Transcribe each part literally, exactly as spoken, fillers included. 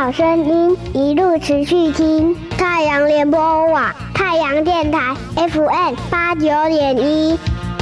好声音，一路持续听。太阳联播网，太阳电台 F M 八九点一。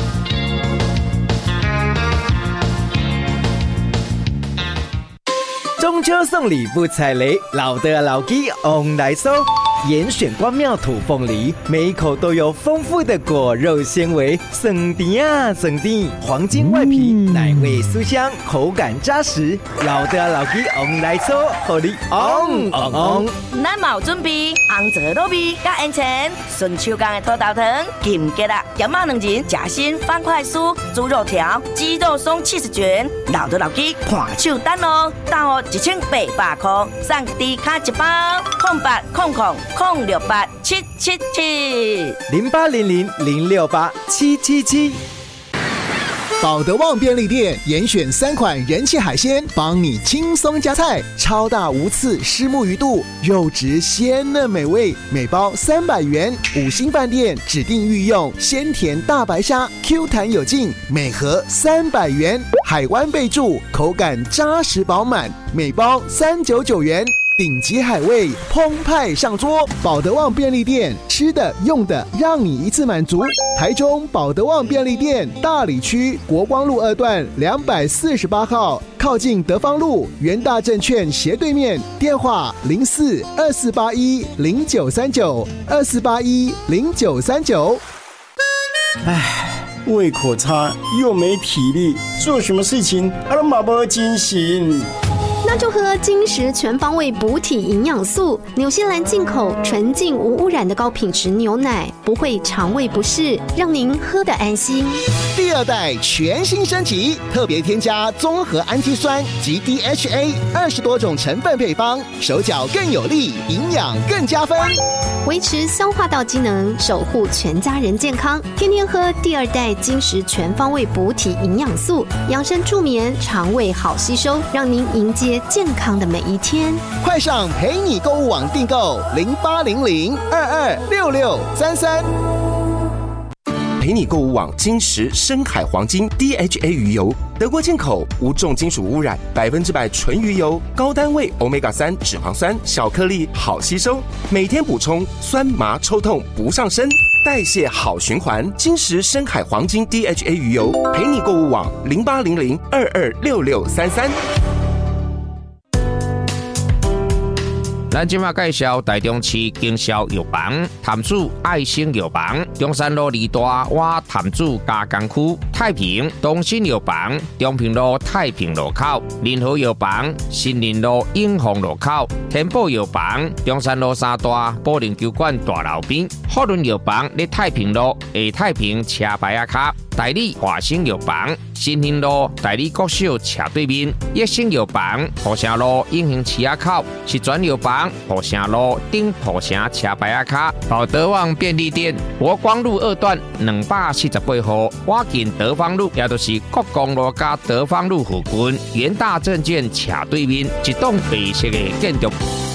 中秋送礼不踩雷，老的老鸡 on 来收。严选关庙土凤梨，每一口都有丰富的果肉纤维，省甜啊省甜，黄金外皮，嗯、奶味酥香，口感扎实。老的老鸡 on 来收，互你 on on on。 咱嘛有准备红枣卤味、甲烟钱、顺手工的土豆汤、金桔啦、咸肉两仁、夹心方块酥、猪肉条、鸡肉松七十卷，老的老鸡看手单哦，到哦一千八百块，送低卡一包，空八空空。空六八七七七零八零零零六八七七七。 保德旺便利店严选三款人气海鲜，帮你轻松夹菜。超大无刺虱目鱼肚，肉质鲜嫩美味，每包三百元。五星饭店指定御用鲜甜大白虾 ，Q 弹有劲，每盒三百元。海湾贝柱，口感扎实饱满，每包三九九元。顶级海味澎湃上桌，保德旺便利店，吃的用的让你一次满足。台中保德旺便利店大里区国光路二段两百四十八号，靠近德芳路元大证券斜对面，电话零四二四八一零九三九二四八一零九三九。 唉，胃口差又没体力，做什么事情啊都马不精神。 那就喝金石全方位补体营养素，纽西兰进口纯净无污染的高品质牛奶，不会肠胃不适，让您喝得安心。 第二代全新升级，特别添加综合氨基酸及 D H A 二十多种成分配方，手脚更有力，营养更加分， 维持消化道机能，守护全家人健康。天天喝第二代金石全方位补体营养素，养生助眠，肠胃好吸收，让您迎接健康的每一天。 快上陪你购物网订购零八零零二二六六三三。 陪你购物网金石深海黄金 D H A 鱼油，德国进口，无重金属污染，百分之百纯鱼油，高单位 欧米伽三 脂肪酸，小颗粒好吸收，每天补充，酸麻抽痛不上身，代谢好循环。金石深海黄金 D H A 鱼油，陪你购物网零八零零二二六六三三。 咱今麦介绍台中市经销药房潭子爱心药房，中山路二大洼潭子加工区，太平东新药房，中平路太平路口，联合药房新林路永丰路口，天宝药房中山路三大保龄球馆大楼边，福伦药房在太平路下太平车牌仔卡，代理华兴药房新兴路代理国小斜对面，益生药房浦城路永兴市仔口，是转药房浦城路顶浦城车牌仔卡，保德旺便利店国光路二段两百四十八号，我近德芳路，也就是国光路加德芳路附近，元大证券斜对面一栋白色的建筑。